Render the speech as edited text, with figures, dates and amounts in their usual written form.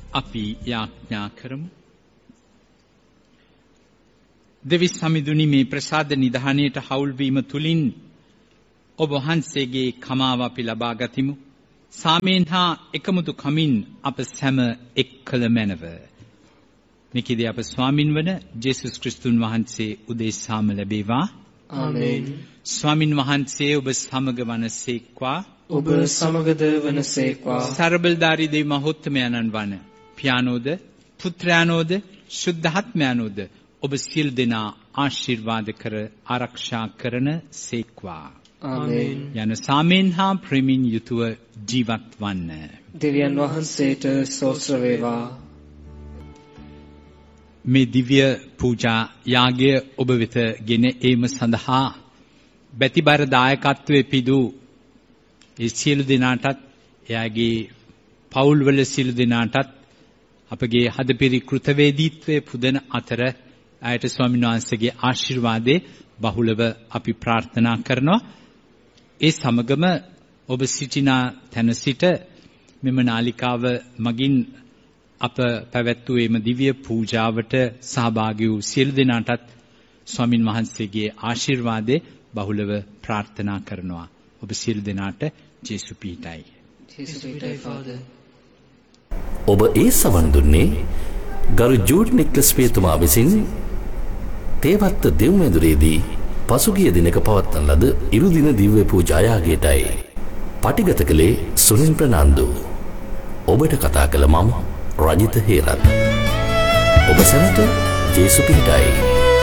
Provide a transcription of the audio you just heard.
අපි යාඥා කරමු. දෙවිස් සමිඳුනි, මේ ප්‍රසාද නිධානයට හවුල් වීම තුලින් ඔබ වහන්සේගේ කමාව අපි ලබා ගතිමු. සාමයෙන් හා එකමුතු කමින් අප සැම එක්කල මැනව. මේකදී අප ස්වාමින් වන ජේසුස් ක්‍රිස්තුන් වහන්සේ උදෙසාම ලැබේවා. ආමේන්. ස්වාමින් වහන්සේ ඔබ සමග වනසේක්වා. ඔබ සමගද වනසේක්වා. සර්බලධාරී දෙවි මහෝත්තමයන්න් වන පියානෝද පුත්‍රයානෝද ශුද්ධාත්මයානෝද ඔබ සියලු දෙනා ආශිර්වාද කර ආරක්ෂා කරන සේක්වා. ආමේන්. යන සාමයෙන් හා ප්‍රේමයෙන් යුතුව ජීවත් වන්න. දෙවියන් වහන්සේට ස්තෝත්‍ර වේවා. මේ දිව්‍ය පූජා යාගය ඔබ වෙත ගෙන ඒම සඳහා බැතිබර දායකත්වයේ පිදූ ඒ සියලු දෙනාටත් එයාගේ පවුල්වල සියලු දෙනාටත් අපගේ හදපිරි කෘතවේදීත්වයේ පුදන අතර ආයත ස්වාමීන් වහන්සේගේ ආශිර්වාදේ බහුලව අපි ප්‍රාර්ථනා කරනවා. ඒ සමගම ඔබ සිටින තැන සිට මෙම නාලිකාව මගින් අප පැවැත්වූ එම දිව්‍ය පූජාවට සහභාගී වූ සියලු දෙනාටත් ස්වාමින් වහන්සේගේ ආශිර්වාදේ බහුලව ප්‍රාර්ථනා කරනවා. ඔබ සියලු දෙනාට ජේසු පීඨයි. ජේසු පීඨයි ෆාදර්. ඔබ ඒ සවන් දුන්නේ ගරු ජූඩ් නික්ලස් පියතුමා විසින් තේවත්ත දෙව්මැදුරේදී පසුගිය දිනක පවත්වන ලද ඉරුදින දිව්‍ය පූජා යාගයටයි. පටිගත කළේ සුනිල් ප්‍රනාන්දු. ඔබට කතා කළ මම රජිත හේරත්. ඔබ සැමට ජේසු පිහිටයි.